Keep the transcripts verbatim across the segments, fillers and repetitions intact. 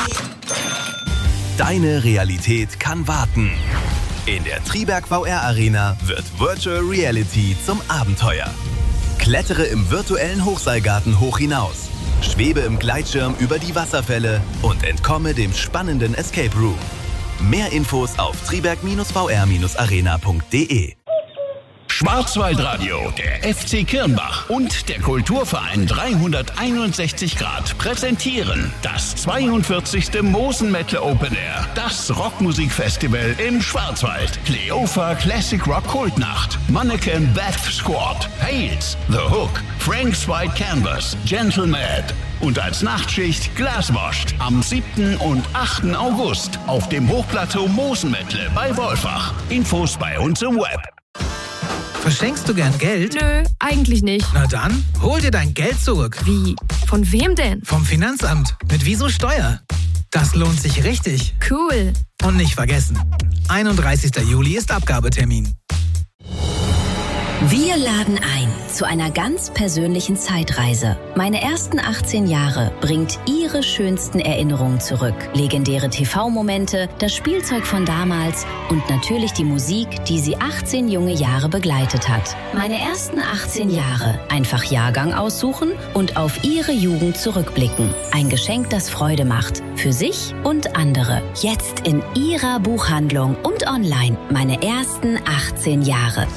Deine Realität kann warten. In der Triberg V R Arena wird Virtual Reality zum Abenteuer. Klettere im virtuellen Hochseilgarten hoch hinaus, schwebe im Gleitschirm über die Wasserfälle und entkomme dem spannenden Escape Room. Mehr Infos auf triberg V R arena punkt de. Schwarzwaldradio, der F C Kirnbach und der Kulturverein dreihunderteinundsechzig Grad präsentieren das zweiundvierzigste Mosen Metal Open Air, das Rockmusikfestival im Schwarzwald. Kleopha Classic Rock Kultnacht, Mannequin Death Squad, Hales, The Hook, Frank's White Canvas, Gentle Mad und als Nachtschicht Glaswashed am siebten und achten August auf dem Hochplateau Mosenmettle bei Wolfach. Infos bei uns im Web. Verschenkst du gern Geld? Nö, eigentlich nicht. Na dann, hol dir dein Geld zurück. Wie? Von wem denn? Vom Finanzamt. Mit Wieso Steuer. Das lohnt sich richtig. Cool. Und nicht vergessen, einunddreißigster Juli ist Abgabetermin. Wir laden ein zu einer ganz persönlichen Zeitreise. Meine ersten achtzehn Jahre bringt Ihre schönsten Erinnerungen zurück. Legendäre T V-Momente, das Spielzeug von damals und natürlich die Musik, die Sie achtzehn junge Jahre begleitet hat. Meine ersten achtzehn Jahre. Einfach Jahrgang aussuchen und auf Ihre Jugend zurückblicken. Ein Geschenk, das Freude macht. Für sich und andere. Jetzt in Ihrer Buchhandlung und online. Meine ersten achtzehn Jahre.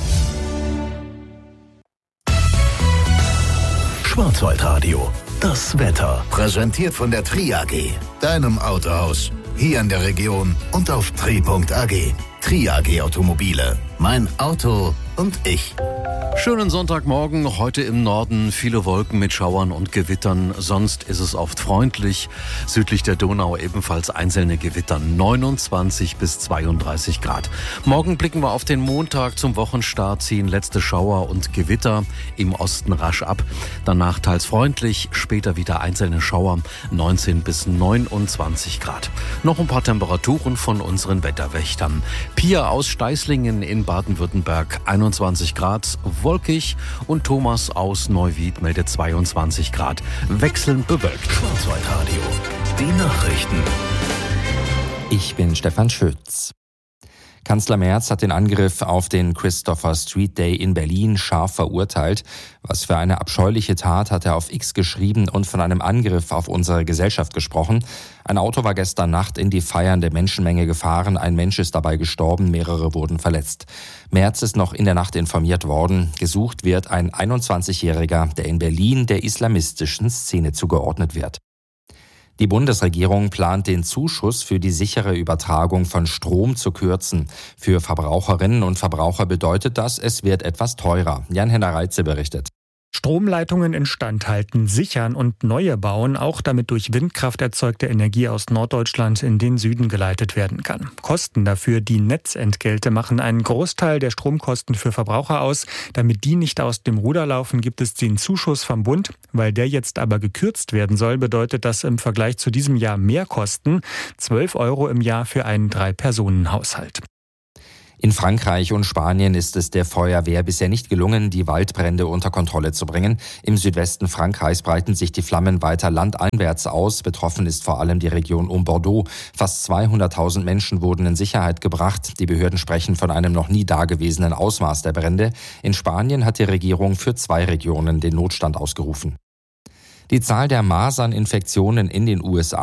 Schwarzwaldradio, das Wetter. Präsentiert von der Tri A G, deinem Autohaus. Hier in der Region und auf tri punkt a g. Tri A G Automobile. Mein Auto und ich. Schönen Sonntagmorgen, heute im Norden viele Wolken mit Schauern und Gewittern, sonst ist es oft freundlich. Südlich der Donau ebenfalls einzelne Gewitter, neunundzwanzig bis zweiunddreißig Grad. Morgen blicken wir auf den Montag, zum Wochenstart ziehen letzte Schauer und Gewitter im Osten rasch ab. Danach teils freundlich, später wieder einzelne Schauer, neunzehn bis neunundzwanzig Grad. Noch ein paar Temperaturen von unseren Wetterwächtern. Pia aus Steißlingen in Baden-Württemberg, einundzwanzig Grad, wolkig, und Thomas aus Neuwied meldet zweiundzwanzig Grad, wechselnd bewölkt. Schwarzwaldradio, die Nachrichten. Ich bin Stefan Schütz. Kanzler Merz hat den Angriff auf den Christopher Street Day in Berlin scharf verurteilt. Was für eine abscheuliche Tat, hat er auf X geschrieben und von einem Angriff auf unsere Gesellschaft gesprochen. Ein Auto war gestern Nacht in die feiernde Menschenmenge gefahren. Ein Mensch ist dabei gestorben, mehrere wurden verletzt. Merz ist noch in der Nacht informiert worden. Gesucht wird ein einundzwanzigjähriger, der in Berlin der islamistischen Szene zugeordnet wird. Die Bundesregierung plant, den Zuschuss für die sichere Übertragung von Strom zu kürzen. Für Verbraucherinnen und Verbraucher bedeutet das, es wird etwas teurer. Jan-Henner Reitze berichtet. Stromleitungen instand halten, sichern und neue bauen, auch damit durch Windkraft erzeugte Energie aus Norddeutschland in den Süden geleitet werden kann. Kosten dafür, die Netzentgelte, machen einen Großteil der Stromkosten für Verbraucher aus. Damit die nicht aus dem Ruder laufen, gibt es den Zuschuss vom Bund. Weil der jetzt aber gekürzt werden soll, bedeutet das im Vergleich zu diesem Jahr mehr Kosten. zwölf Euro im Jahr für einen Drei-Personen-Haushalt. In Frankreich und Spanien ist es der Feuerwehr bisher nicht gelungen, die Waldbrände unter Kontrolle zu bringen. Im Südwesten Frankreichs breiten sich die Flammen weiter landeinwärts aus. Betroffen ist vor allem die Region um Bordeaux. Fast zweihunderttausend Menschen wurden in Sicherheit gebracht. Die Behörden sprechen von einem noch nie dagewesenen Ausmaß der Brände. In Spanien hat die Regierung für zwei Regionen den Notstand ausgerufen. Die Zahl der Maserninfektionen in den U S A